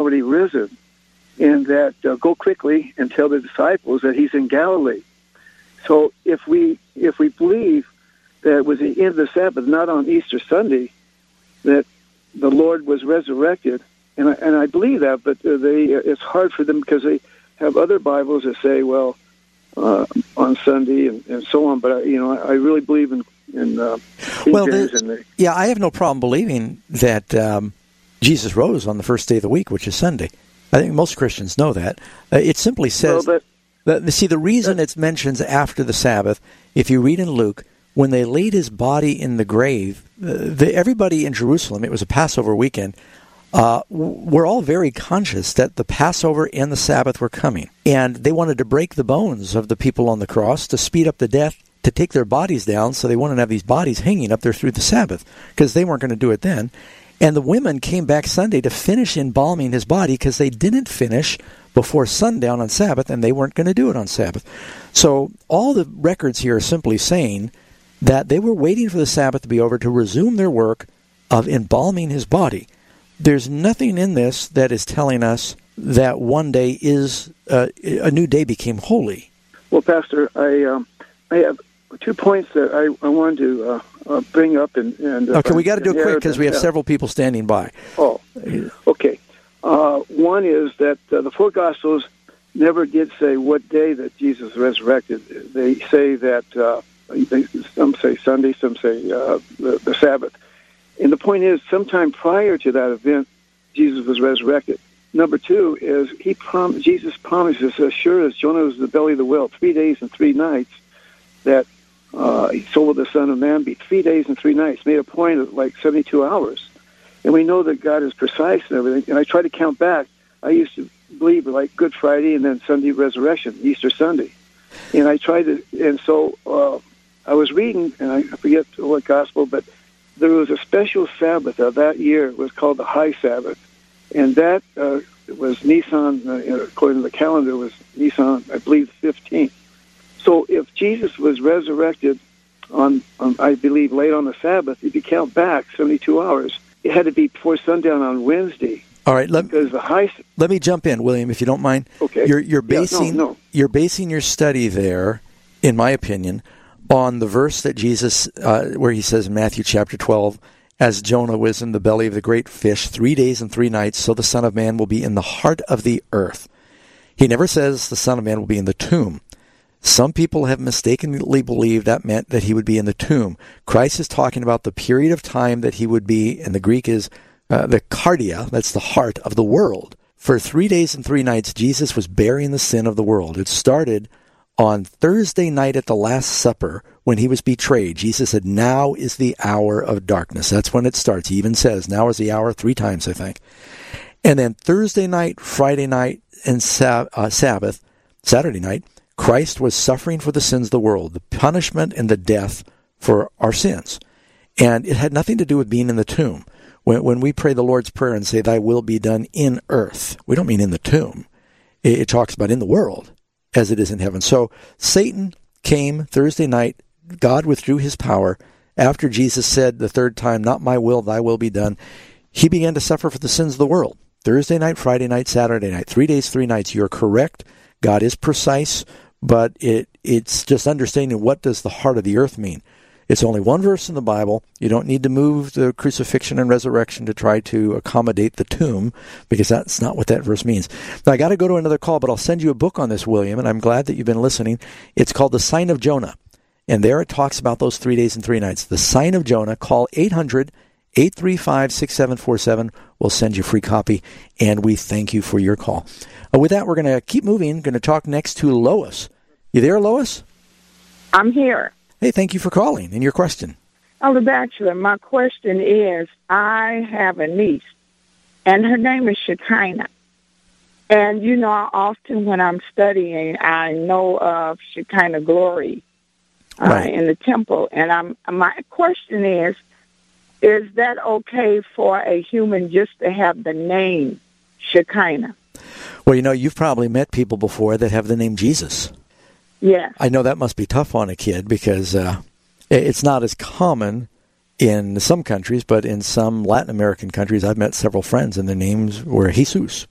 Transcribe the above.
already risen, and that go quickly and tell the disciples that he's in Galilee. So if we believe that it was the end of the Sabbath, not on Easter Sunday, that the Lord was resurrected, and I believe that, but it's hard for them because they have other Bibles that say, well, on Sunday and so on. But I really believe in well, I have no problem believing that Jesus rose on the first day of the week, which is Sunday. I think most Christians know that. It simply says, the reason it mentions after the Sabbath, if you read in Luke, when they laid his body in the grave, everybody in Jerusalem, it was a Passover weekend, were all very conscious that the Passover and the Sabbath were coming. And they wanted to break the bones of the people on the cross to speed up the death, to take their bodies down, so they wanted to have these bodies hanging up there through the Sabbath, because they weren't going to do it then. And the women came back Sunday to finish embalming his body because they didn't finish before sundown on Sabbath, and they weren't going to do it on Sabbath. So all the records here are simply saying that they were waiting for the Sabbath to be over to resume their work of embalming his body. There's nothing in this that is telling us that one day is a new day became holy. Well, Pastor, I have 2 points that I wanted to bring up. Okay, we got to do it quick because we have several people standing by. Oh, okay. One is that the four Gospels never did say what day that Jesus resurrected. They say that some say Sunday, some say the Sabbath. And the point is, sometime prior to that event, Jesus was resurrected. Number two is Jesus promises, as sure as Jonah was in the belly of the whale, 3 days and 3 nights, that so will the Son of Man be. 3 days and 3 nights, made a point of like 72 hours. And we know that God is precise and everything. And I try to count back. I used to believe like Good Friday and then Sunday resurrection, Easter Sunday. And I tried to, and so I was reading, and I forget what gospel, but there was a special Sabbath of that year. It was called the High Sabbath. And that was Nisan, according to the calendar, was Nisan, I believe, 15th. So if Jesus was resurrected on I believe, late on the Sabbath, if you count back 72 hours, it had to be before sundown on Wednesday. All right, let me jump in, William, if you don't mind. Okay. You're basing your study there, in my opinion, on the verse that Jesus, where he says in Matthew chapter 12, as Jonah was in the belly of the great fish 3 days and 3 nights, so the Son of Man will be in the heart of the earth. He never says the Son of Man will be in the tomb. Some people have mistakenly believed that meant that he would be in the tomb. Christ is talking about the period of time that he would be, and the Greek is the cardia, that's the heart of the world. For 3 days and 3 nights, Jesus was bearing the sin of the world. It started on Thursday night at the Last Supper when he was betrayed. Jesus said, now is the hour of darkness. That's when it starts. He even says, now is the hour 3 times, I think. And then Thursday night, Friday night, and Sabbath, Saturday night, Christ was suffering for the sins of the world, the punishment and the death for our sins. And it had nothing to do with being in the tomb. When we pray the Lord's Prayer and say, thy will be done in earth, we don't mean in the tomb. It talks about in the world as it is in heaven. So Satan came Thursday night. God withdrew his power. After Jesus said the third time, not my will, thy will be done, he began to suffer for the sins of the world. Thursday night, Friday night, Saturday night, 3 days, 3 nights. You're correct. God is precise, but it's just understanding what does the heart of the earth mean. It's only one verse in the Bible. You don't need to move the crucifixion and resurrection to try to accommodate the tomb, because that's not what that verse means. Now, I got to go to another call, but I'll send you a book on this, William, and I'm glad that you've been listening. It's called The Sign of Jonah, and there it talks about those 3 days and 3 nights. The Sign of Jonah. Call 800-835-6747. We'll send you a free copy, and we thank you for your call. With that, we're going to keep moving. Going to talk next to Lois. You there, Lois? I'm here. Hey, thank you for calling. And your question? Elder Batchelor, my question is, I have a niece, and her name is Shekinah. And, you know, often when I'm studying, I know of Shekinah glory in the temple. And my question is that okay for a human just to have the name Shekinah? Well, you know, you've probably met people before that have the name Jesus. Yes. I know that must be tough on a kid because it's not as common in some countries, but in some Latin American countries, I've met several friends and their names were Jesus.